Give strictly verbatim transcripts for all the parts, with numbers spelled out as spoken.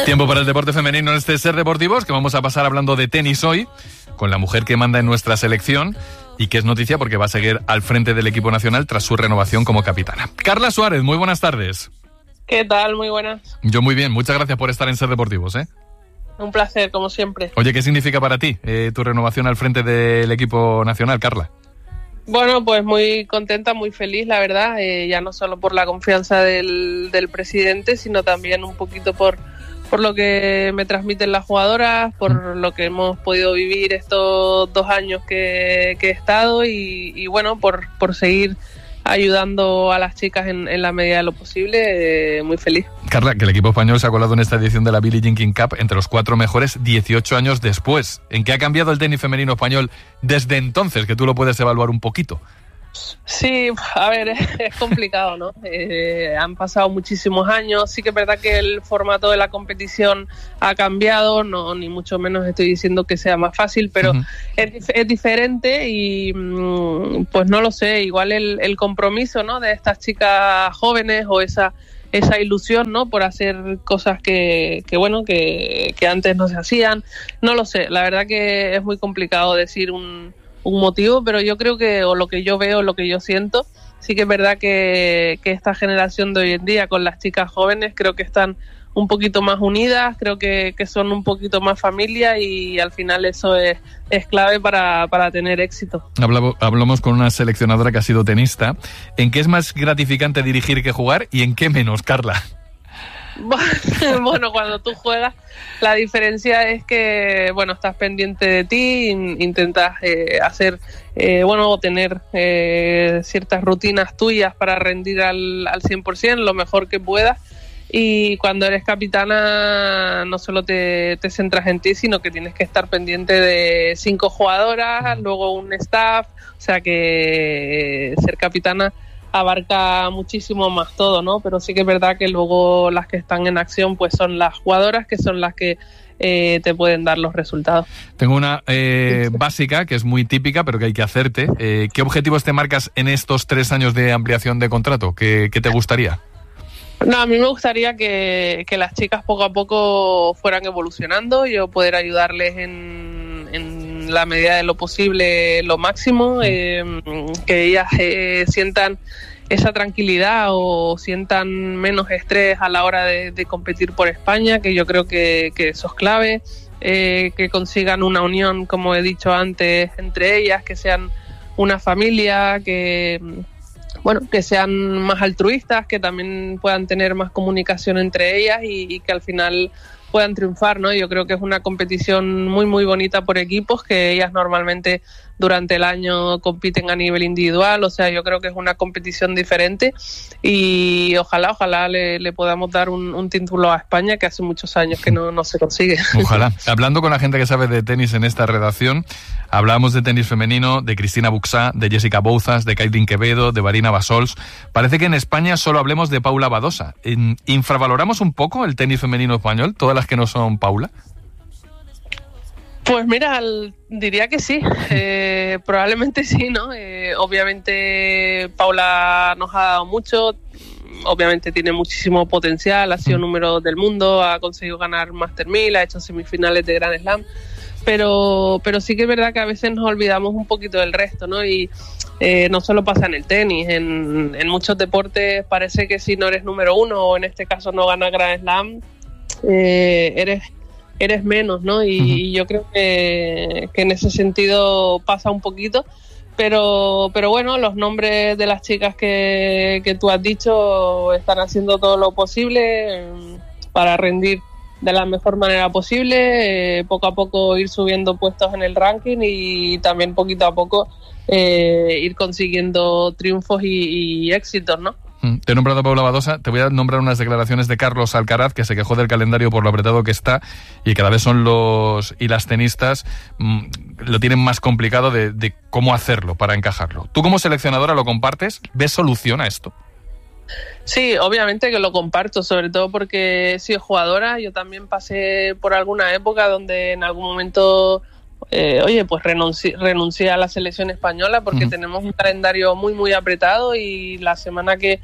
Tiempo para el deporte femenino en este Ser Deportivos, que vamos a pasar hablando de tenis hoy, con la mujer que manda en nuestra selección y que es noticia porque va a seguir al frente del equipo nacional tras su renovación como capitana. Carla Suárez, muy buenas tardes. ¿Qué tal? Muy buenas. Yo muy bien, muchas gracias por estar en Ser Deportivos, ¿eh? Un placer, como siempre. Oye, ¿qué significa para ti eh, tu renovación al frente del equipo nacional, Carla? Bueno, pues muy contenta, muy feliz, la verdad, eh, ya no solo por la confianza del, del presidente, sino también un poquito por, por lo que me transmiten las jugadoras, por mm. lo que hemos podido vivir estos dos años que, que he estado y, y bueno, por, por seguir ayudando a las chicas en, en la medida de lo posible, eh, muy feliz. Carla, que el equipo español se ha colado en esta edición de la Billie Jean King Cup entre los cuatro mejores dieciocho años después. ¿En qué ha cambiado el tenis femenino español desde entonces? Que tú lo puedes evaluar un poquito. Sí, a ver, es, es complicado, ¿no? Eh, han pasado muchísimos años. Sí que es verdad que el formato de la competición ha cambiado, no, ni mucho menos estoy diciendo que sea más fácil, pero uh-huh. es, es diferente y pues no lo sé, igual el, el compromiso, ¿no? De estas chicas jóvenes o esa esa ilusión, ¿no? Por hacer cosas que, que bueno, que, que antes no se hacían. No lo sé, la verdad que es muy complicado decir un un motivo, pero yo creo que, o lo que yo veo, lo que yo siento, sí que es verdad que, que esta generación de hoy en día con las chicas jóvenes creo que están un poquito más unidas, creo que, que son un poquito más familia y al final eso es, es clave para, para tener éxito. Hablamos, hablamos con una seleccionadora que ha sido tenista. ¿En qué es más gratificante dirigir que jugar y en qué menos, Carla? Bueno, cuando tú juegas, la diferencia es que, bueno, estás pendiente de ti, in, intentas eh, hacer, eh, bueno, tener eh, ciertas rutinas tuyas para rendir al, al cien por ciento, lo mejor que puedas. Y cuando eres capitana, no solo te, te centras en ti, sino que tienes que estar pendiente de cinco jugadoras, luego un staff, o sea que eh, ser capitana abarca muchísimo más todo, ¿no? Pero sí que es verdad que luego las que están en acción pues son las jugadoras que son las que eh, te pueden dar los resultados. Tengo una eh, básica que es muy típica pero que hay que hacerte. Eh, ¿Qué objetivos te marcas en estos tres años de ampliación de contrato? ¿Qué, qué te gustaría? No, a mí me gustaría que, que las chicas poco a poco fueran evolucionando, yo poder ayudarles en, en la medida de lo posible lo máximo, eh, que ellas eh, sientan esa tranquilidad o sientan menos estrés a la hora de, de competir por España, que yo creo que, que eso es clave, eh, que consigan una unión, como he dicho antes, entre ellas, que sean una familia, que... bueno, que sean más altruistas, que también puedan tener más comunicación entre ellas y, y que al final puedan triunfar, ¿no? Yo creo que es una competición muy, muy bonita por equipos, que ellas normalmente durante el año compiten a nivel individual, o sea, yo creo que es una competición diferente y ojalá, ojalá le, le podamos dar un, un título a España, que hace muchos años que no, no se consigue. Ojalá. Hablando con la gente que sabe de tenis en esta redacción, hablábamos de tenis femenino, de Cristina Buxá, de Jessica Bouzas, de Kaitlyn Quevedo, de Marina Basols. Parece que en España solo hablemos de Paula Badosa. ¿Infravaloramos un poco el tenis femenino español, todas las que no son Paula? Pues mira, el, diría que sí, eh, probablemente sí, ¿no? Eh, obviamente Paula nos ha dado mucho, obviamente tiene muchísimo potencial, ha sido número del mundo, ha conseguido ganar Master mil, ha hecho semifinales de Grand Slam, pero, pero sí que es verdad que a veces nos olvidamos un poquito del resto, ¿no? Y eh, no solo pasa en el tenis, en, en muchos deportes parece que si no eres número uno o en este caso no ganas Grand Slam, eh, eres... eres menos, ¿no? Y, uh-huh. y yo creo que, que en ese sentido pasa un poquito, pero pero bueno, los nombres de las chicas que, que tú has dicho están haciendo todo lo posible eh, para rendir de la mejor manera posible, eh, poco a poco ir subiendo puestos en el ranking y también poquito a poco eh, ir consiguiendo triunfos y, y éxitos, ¿no? Te he nombrado a Paula Badosa, te voy a nombrar unas declaraciones de Carlos Alcaraz, que se quejó del calendario por lo apretado que está y cada vez son los y las tenistas mmm, lo tienen más complicado de, de cómo hacerlo para encajarlo. ¿Tú como seleccionadora lo compartes? ¿Ves solución a esto? Sí, obviamente que lo comparto, sobre todo porque he sido jugadora, yo también pasé por alguna época donde en algún momento... Eh, oye, pues renunci- renuncié a la selección española porque uh-huh. tenemos un calendario muy muy apretado y la semana que,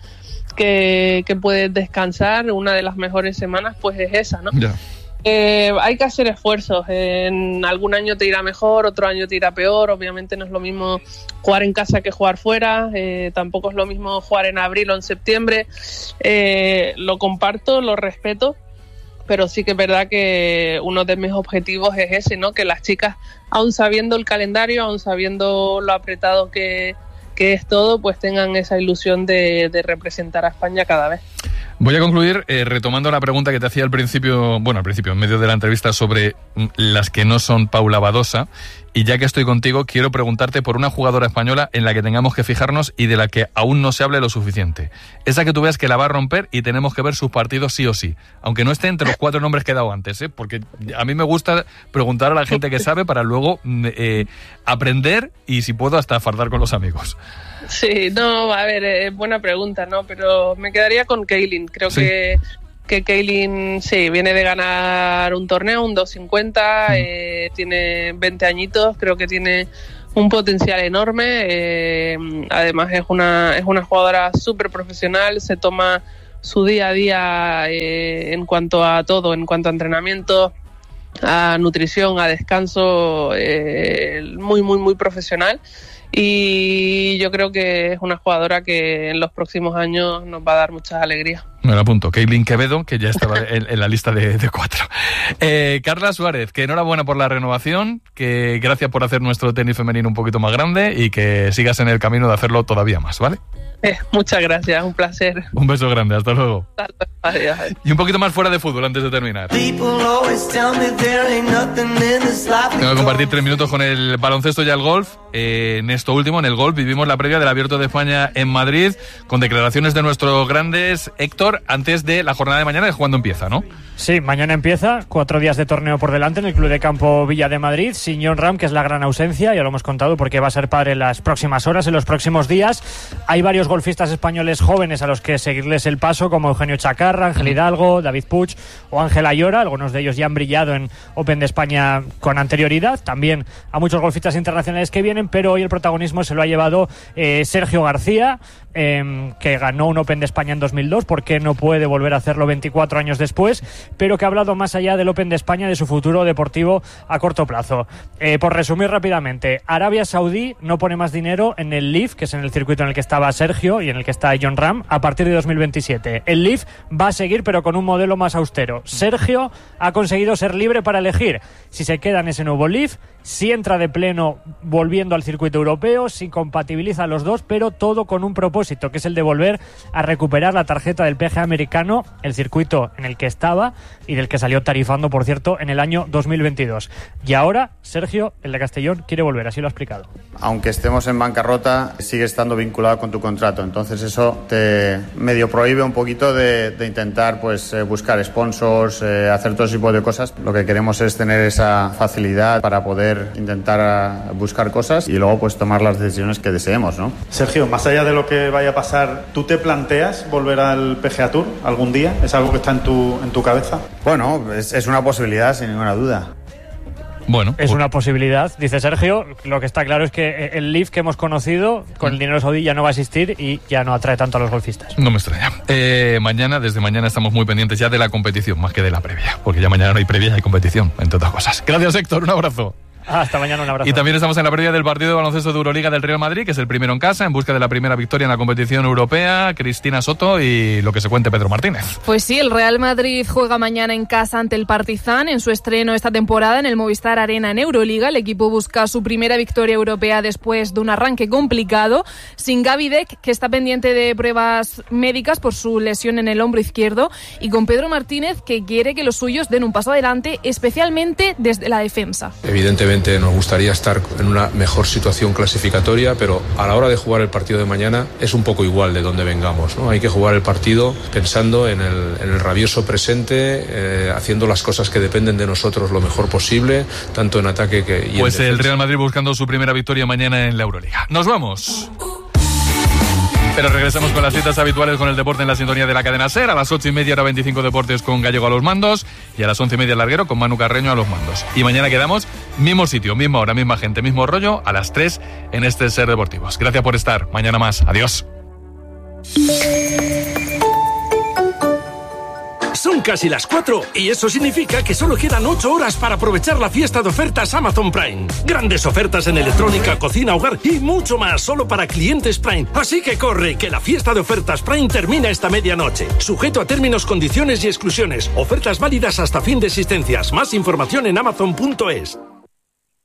que, que puedes descansar, una de las mejores semanas pues es esa, ¿no? Yeah. Eh, hay que hacer esfuerzos. En algún año te irá mejor, otro año te irá peor. Obviamente no es lo mismo jugar en casa que jugar fuera. Eh, tampoco es lo mismo jugar en abril o en septiembre. Eh, lo comparto, lo respeto, pero sí que es verdad que uno de mis objetivos es ese, ¿no? Que las chicas, aun sabiendo el calendario, aun sabiendo lo apretado que, que es todo, pues tengan esa ilusión de, de representar a España cada vez. Voy a concluir eh, retomando la pregunta que te hacía al principio, bueno, al principio, en medio de la entrevista, sobre las que no son Paula Badosa. Y ya que estoy contigo, quiero preguntarte por una jugadora española en la que tengamos que fijarnos y de la que aún no se hable lo suficiente. Esa que tú veas que la va a romper y tenemos que ver sus partidos sí o sí. Aunque no esté entre los cuatro nombres que he dado antes, ¿eh? Porque a mí me gusta preguntar a la gente que sabe para luego eh, aprender y, si puedo, hasta fardar con los amigos. Sí, no, a ver, es eh, buena pregunta, ¿no? Pero me quedaría con Kaylin. Creo sí. que, que Kaylin, sí, viene de ganar un torneo, un dos cincuenta, mm. eh, tiene veinte añitos, creo que tiene un potencial enorme. Eh, además es una, es una jugadora súper profesional, se toma su día a día eh, en cuanto a todo, en cuanto a entrenamiento, a nutrición, a descanso, eh, muy, muy, muy profesional. Y yo creo que es una jugadora que en los próximos años nos va a dar muchas alegrías. Me lo apunto, Kaylin Quevedo, que ya estaba en, en la lista de, de cuatro. Eh, Carla Suárez, que enhorabuena por la renovación, que gracias por hacer nuestro tenis femenino un poquito más grande y que sigas en el camino de hacerlo todavía más, ¿vale? Eh, muchas gracias, un placer. Un beso grande, hasta luego. Adiós. Y un poquito más fuera de fútbol antes de terminar. Tengo que compartir tres minutos con el baloncesto y el golf. Eh, en esto último, en el golf, vivimos la previa del Abierto de España en Madrid con declaraciones de nuestros grandes. Héctor, antes de la jornada de mañana, es cuando empieza, ¿no? Sí, mañana empieza, cuatro días de torneo por delante en el Club de Campo Villa de Madrid, sin Jon Rahm, que es la gran ausencia, ya lo hemos contado porque va a ser padre en las próximas horas, en los próximos días. Hay varios golfistas españoles jóvenes a los que seguirles el paso, como Eugenio Chacarra, Ángel Hidalgo, David Puig o Ángel Ayora. Algunos de ellos ya han brillado en Open de España con anterioridad. También a muchos golfistas internacionales que vienen, pero hoy el protagonismo se lo ha llevado eh, Sergio García, eh, que ganó un Open de España en dos mil dos, porque no puede volver a hacerlo veinticuatro años después, pero que ha hablado más allá del Open de España, de su futuro deportivo a corto plazo. Eh, por resumir rápidamente, Arabia Saudí no pone más dinero en el L I V, que es en el circuito en el que estaba Sergio y en el que está Jon Rahm, a partir de dos mil veintisiete. El L I V va a seguir, pero con un modelo más austero. Sergio ha conseguido ser libre para elegir si se queda en ese nuevo L I V, si entra de pleno volviendo al circuito europeo, si compatibiliza los dos, pero todo con un propósito, que es el de volver a recuperar la tarjeta del P G A americano, el circuito en el que estaba y del que salió tarifando, por cierto, en el año dos mil veintidós. Y ahora, Sergio, el de Castellón, quiere volver, así lo ha explicado. Aunque estemos en bancarrota, sigue estando vinculado con tu contrato, entonces eso te medio prohíbe un poquito de, de intentar pues eh, buscar sponsors, eh, hacer todo ese tipo de cosas. Lo que queremos es tener esa facilidad para poder intentar buscar cosas y luego pues tomar las decisiones que deseemos, ¿no? Sergio, más allá de lo que vaya a pasar, ¿tú te planteas volver al P G A Tour algún día? ¿Es algo que está en tu, en tu cabeza? Bueno, es, es una posibilidad, sin ninguna duda. Bueno, es una posibilidad, dice Sergio. Lo que está claro es que el L I V que hemos conocido con el dinero saudí ya no va a existir y ya no atrae tanto a los golfistas. No me extraña. Eh, mañana, desde mañana estamos muy pendientes ya de la competición, más que de la previa, porque ya mañana no hay previa, hay competición, entre otras cosas. Gracias, Héctor, un abrazo. Hasta mañana, un abrazo. Y también estamos en la previa del partido de baloncesto de Euroliga del Real Madrid, que es el primero en casa, en busca de la primera victoria en la competición europea. Cristina Soto y lo que se cuente Pedro Martínez. Pues sí, el Real Madrid juega mañana en casa ante el Partizan en su estreno esta temporada en el Movistar Arena en Euroliga. El equipo busca su primera victoria europea después de un arranque complicado, sin Gaby Deck, que está pendiente de pruebas médicas por su lesión en el hombro izquierdo, y con Pedro Martínez, que quiere que los suyos den un paso adelante, especialmente desde la defensa. Evidentemente nos gustaría estar en una mejor situación clasificatoria, pero a la hora de jugar el partido de mañana es un poco igual de dónde vengamos, ¿no? Hay que jugar el partido pensando en el, en el rabioso presente, eh, haciendo las cosas que dependen de nosotros lo mejor posible, tanto en ataque que y pues en defensa. El Real Madrid buscando su primera victoria mañana en la Euroliga. ¡Nos vamos! Pero regresamos con las citas habituales con el deporte en la sintonía de la cadena SER. A las ocho y media, hora veinticinco Deportes con Gallego a los mandos. Y a las once y media, Larguero con Manu Carreño a los mandos. Y mañana quedamos, mismo sitio, misma hora, misma gente, mismo rollo, a las tres en este SER Deportivos. Gracias por estar. Mañana más. Adiós. Son casi las cuatro y eso significa que solo quedan ocho horas para aprovechar la fiesta de ofertas Amazon Prime. Grandes ofertas en electrónica, cocina, hogar y mucho más solo para clientes Prime. Así que corre, que la fiesta de ofertas Prime termina esta medianoche. Sujeto a términos, condiciones y exclusiones. Ofertas válidas hasta fin de existencias. Más información en amazon punto es.